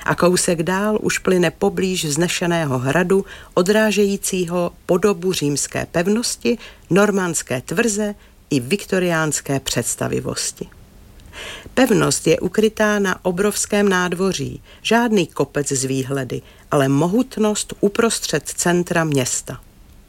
a kousek dál už plyne poblíž vznešeného hradu, odrážejícího podobu římské pevnosti, normandské tvrze i viktoriánské představivosti. Pevnost je ukrytá na obrovském nádvoří, žádný kopec z výhledy, ale mohutnost uprostřed centra města.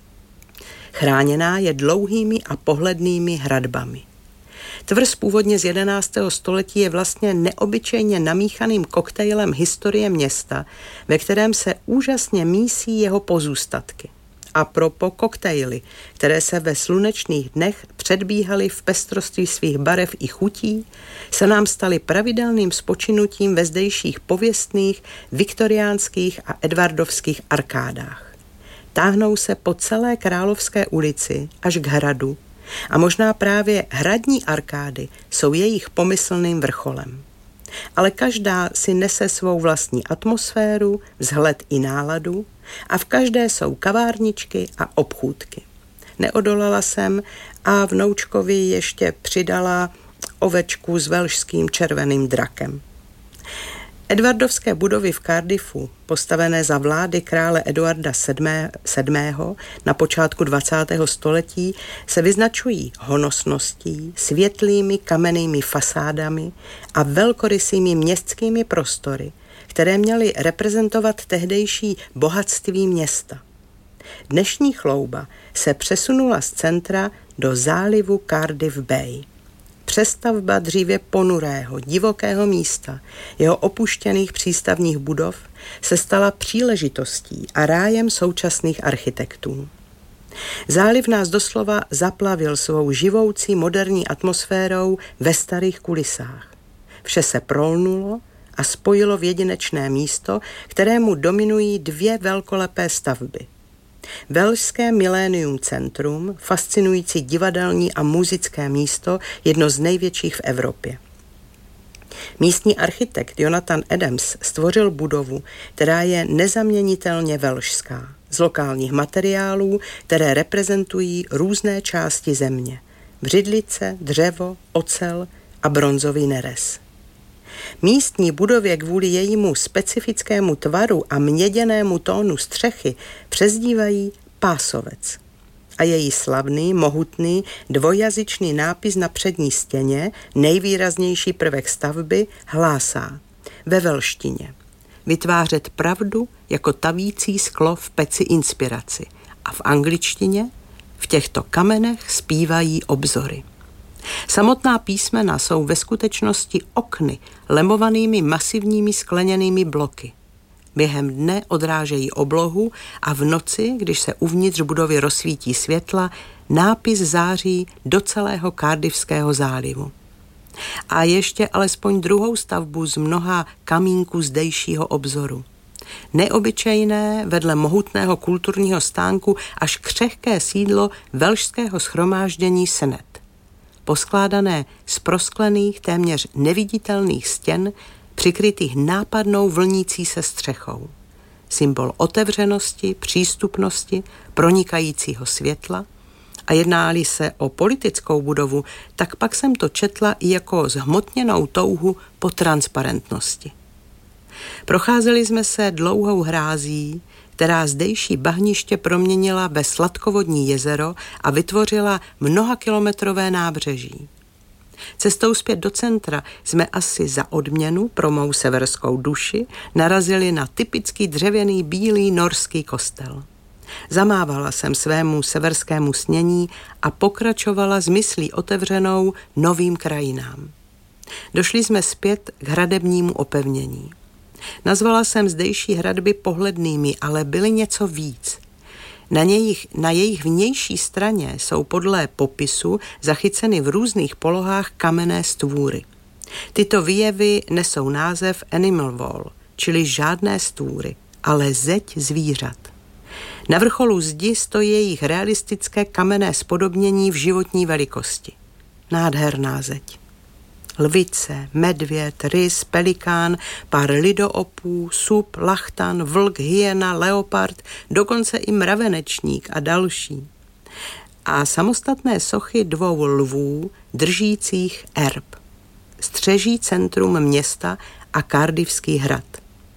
Chráněná je dlouhými a pohlednými hradbami. Tvrz původně z 11. století je vlastně neobyčejně namíchaným koktejlem historie města, ve kterém se úžasně mísí jeho pozůstatky. A propo koktejly, které se ve slunečných dnech předbíhaly v pestrosti svých barev i chutí, se nám staly pravidelným spočinutím ve zdejších pověstných, viktoriánských a edvardovských arkádách. Táhnou se po celé Královské ulici až k hradu a možná právě hradní arkády jsou jejich pomyslným vrcholem. Ale každá si nese svou vlastní atmosféru, vzhled i náladu a v každé jsou kavárničky a obchůdky. Neodolala jsem a vnoučkovi ještě přidala ovečku s velšským červeným drakem. Edwardovské budovy v Cardiffu, postavené za vlády krále Eduarda VII. Na počátku 20. století, se vyznačují honosností, světlými kamennými fasádami a velkorysými městskými prostory, které měly reprezentovat tehdejší bohatství města. Dnešní chlouba se přesunula z centra do zálivu Cardiff Bay. Přestavba dříve ponurého, divokého místa, jeho opuštěných přístavních budov, se stala příležitostí a rájem současných architektů. Záliv nás doslova zaplavil svou živoucí moderní atmosférou ve starých kulisách. Vše se prolnulo a spojilo v jedinečné místo, kterému dominují dvě velkolepé stavby. Velšské Millennium Centrum, fascinující divadelní a muzické místo, jedno z největších v Evropě. Místní architekt Jonathan Adams stvořil budovu, která je nezaměnitelně velšská, z lokálních materiálů, které reprezentují různé části země. Břidlice, dřevo, ocel a bronzový nerez. Místní budově kvůli jejímu specifickému tvaru a měděnému tónu střechy přezdívají Pásovec. A její slavný, mohutný, dvojjazyčný nápis na přední stěně, nejvýraznější prvek stavby, hlásá ve velštině: vytvářet pravdu jako tavící sklo v peci inspiraci. A v angličtině: v těchto kamenech zpívají obzory. Samotná písmena jsou ve skutečnosti okny, lemovanými masivními skleněnými bloky. Během dne odrážejí oblohu a v noci, když se uvnitř budovy rozsvítí světla, nápis září do celého Cardiffského zálivu. A ještě alespoň druhou stavbu z mnoha kamínků zdejšího obzoru. Neobyčejné, vedle mohutného kulturního stánku až křehké sídlo velšského shromáždění Senet. Poskládané z prosklených, téměř neviditelných stěn, přikrytých nápadnou vlnící se střechou. Symbol otevřenosti, přístupnosti, pronikajícího světla. A jedná-li se o politickou budovu, tak pak jsem to četla i jako zhmotněnou touhu po transparentnosti. Procházeli jsme se dlouhou hrází, která zdejší bahniště proměnila ve sladkovodní jezero a vytvořila mnohakilometrové nábřeží. Cestou zpět do centra jsme asi za odměnu pro mou severskou duši narazili na typický dřevěný bílý norský kostel. Zamávala jsem svému severskému snění a pokračovala s myslí otevřenou novým krajinám. Došli jsme zpět k hradebnímu opevnění. Nazvala jsem zdejší hradby pohlednými, ale byly něco víc. Na jejich vnější straně jsou podle popisu zachyceny v různých polohách kamenné stvůry. Tyto výjevy nesou název Animal Wall, čili žádné stvůry, ale zeď zvířat. Na vrcholu zdi stojí jejich realistické kamenné spodobnění v životní velikosti. Nádherná zeď. Lvice, medvěd, rys, pelikán, pár lidoopů, sup, lachtan, vlk, hyena, leopard, dokonce i mravenečník a další. A samostatné sochy dvou lvů držících erb. Střeží centrum města a Cardiffský hrad.